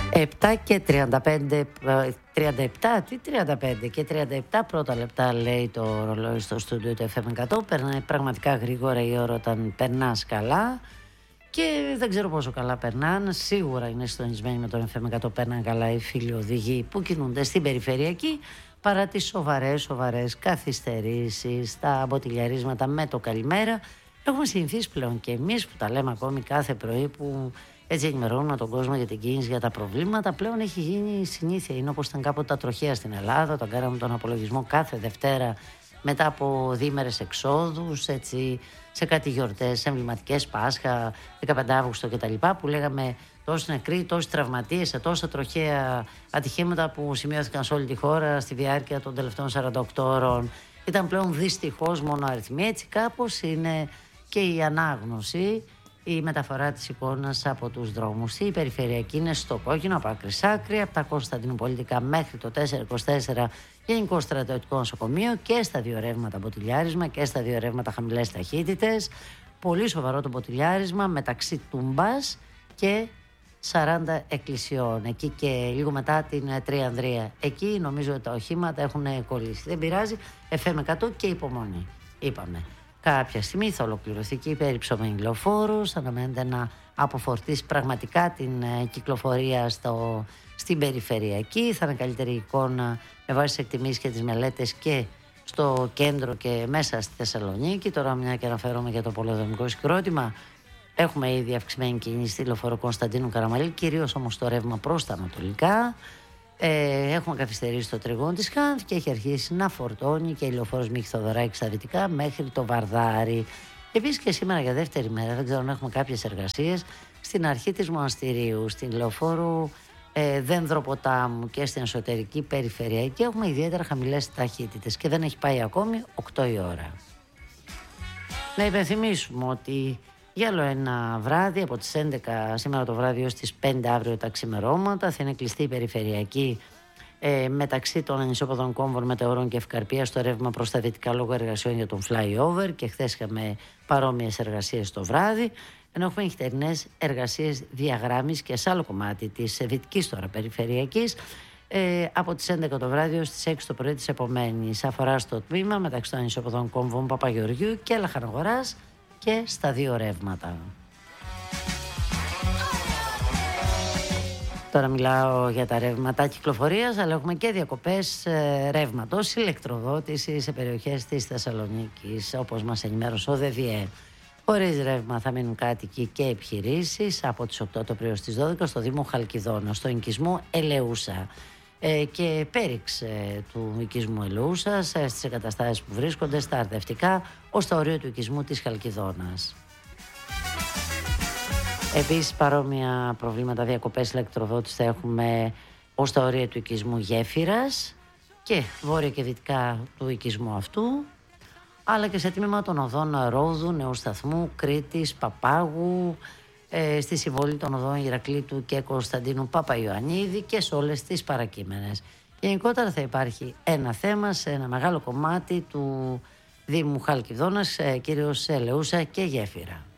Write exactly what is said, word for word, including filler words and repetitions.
επτά και τριάντα πέντε, τριάντα επτά, τι τριάντα πέντε και τριάντα επτά πρώτα λεπτά λέει το ρολόι στο στούντιο του εφ εμ εκατό. Περνάει πραγματικά γρήγορα η ώρα όταν περνάς καλά και δεν ξέρω πόσο καλά περνάνε. Σίγουρα είναι συντονισμένοι με τον εφ εμ εκατό, περνάνε καλά οι φίλοι οδηγοί που κινούνται στην περιφερειακή, παρά τις σοβαρές, σοβαρές καθυστερήσεις, τα μποτιλιαρίσματα με το καλημέρα. Έχουμε συνηθίσει πλέον και εμείς που τα λέμε ακόμη κάθε πρωί, που έτσι ενημερώνουμε τον κόσμο για την κίνηση, για τα προβλήματα. Πλέον έχει γίνει συνήθεια. Είναι όπως ήταν κάποτε τα τροχαία στην Ελλάδα, όταν κάναμε τον απολογισμό κάθε Δευτέρα μετά από διήμερες εξόδους, έτσι, σε κάτι γιορτές εμβληματικές, Πάσχα, δεκαπέντε Αυγούστου κτλ. Που λέγαμε τόσοι νεκροί, τόσοι τραυματίες σε τόσα τροχαία ατυχήματα που σημειώθηκαν σε όλη τη χώρα στη διάρκεια των τελευταίων σαράντα οκτώ ώρων. Ήταν πλέον δυστυχώς μόνο αριθμοί. Έτσι κάπως είναι και η ανάγνωση, η μεταφορά της εικόνας από τους δρόμους. Η περιφερειακή είναι στο κόκκινο από άκρη σ' άκρη, από τα Κωνσταντινουπολιτικά μέχρι το τετρακόσια είκοσι τέσσερα Γενικό Στρατιωτικό Νοσοκομείο, και στα δύο ρεύματα μποτιλιάρισμα και στα δύο ρεύματα χαμηλές ταχύτητες. Πολύ σοβαρό το μποτιλιάρισμα μεταξύ Τούμπας και σαράντα εκκλησιών, εκεί και λίγο μετά την Τριανδρία. Εκεί νομίζω ότι τα οχήματα έχουν κολλήσει. Δεν πειράζει, εφ εμ εκατό και υπομονή. Είπαμε. Κάποια στιγμή θα ολοκληρωθεί και η περιψωμένη λεωφόρος, αναμένεται να αποφορτήσει πραγματικά την ε, κυκλοφορία στο, στην περιφερειακή. Θα είναι καλύτερη εικόνα με βάση τις εκτιμήσεις και τις μελέτες και στο κέντρο και μέσα στη Θεσσαλονίκη. Τώρα μια και αναφέρομαι για το πολεοδομικό συγκρότημα. Έχουμε ήδη αυξημένη κίνηση στη λεωφόρο Κωνσταντίνου Καραμαλή, κυρίως όμως το ρεύμα προς τα ανατολικά. Ε, έχουμε καθυστερήσει στο τριγώνο της Χάνθ και έχει αρχίσει να φορτώνει και η λεωφόρος Μίχη Θοδωράκη στα δυτικά μέχρι το Βαρδάρι. Επίσης και σήμερα για δεύτερη μέρα, δεν ξέρω αν έχουμε κάποιες εργασίες, στην αρχή της Μοναστηρίου, στην λεωφόρο ε, Δένδρο-Ποτάμου και στην εσωτερική περιφερειακή έχουμε ιδιαίτερα χαμηλές ταχύτητες και δεν έχει πάει ακόμη οκτώ η ώρα. Να υπενθυμίσουμε ότι για άλλο ένα βράδυ, από τις έντεκα σήμερα το βράδυ έως τις πέντε αύριο τα ξημερώματα, θα είναι κλειστή η περιφερειακή ε, μεταξύ των ανισόποδων κόμβων Μετεωρών και Ευκαρπίας στο ρεύμα προς τα δυτικά λόγω εργασιών για τον flyover, και χθες είχαμε παρόμοιες εργασίες το βράδυ, ενώ έχουμε νυχτερινές εργασίες διαγράμμισης και σε άλλο κομμάτι της δυτικής τώρα περιφερειακής ε, από τις έντεκα το βράδυ έως τις έξι το πρωί της επομένης. Αφορά στο τμήμα μεταξύ των ανισόποδων κόμβων Παπαγεωργιού και Λαχαναγοράς και στα δύο ρεύματα. Τώρα μιλάω για τα ρεύματα κυκλοφορίας, αλλά έχουμε και διακοπές ε, ρεύματος, ηλεκτροδότηση σε περιοχές της Θεσσαλονίκης, όπως μας ενημέρωσε ο ΔΕΔΙΕ. Χωρίς ρεύμα θα μείνουν κάτοικοι και επιχειρήσεις από τις οκτώ το πρωί στις δώδεκα στο Δήμο Χαλκιδόνα, στο οικισμό Ελεούσα. Ε, και πέριξ ε, του οικισμού Ελεούσας ε, στις εγκαταστάσεις που βρίσκονται στα αρδευτικά ως τα ορίο του οικισμού της Χαλκιδόνας. Επίσης παρόμοια προβλήματα διακοπές ηλεκτροδότης θα έχουμε ως τα ορία του οικισμού Γέφυρας και βόρεια και δυτικά του οικισμού αυτού, αλλά και σε τμήμα των οδών Ρόδου, Νέου Σταθμού, Κρήτης, Παπάγου, ε, στη συμβολή των οδών Ηρακλήτου και Κωνσταντίνου Παπαϊωαννίδη και σε όλες τις παρακείμενες. Γενικότερα θα υπάρχει ένα θέμα σε ένα μεγάλο κομμάτι του Δήμου Χαλκιδόνας, ε, κυρίως σε Ελεούσα και Γέφυρα.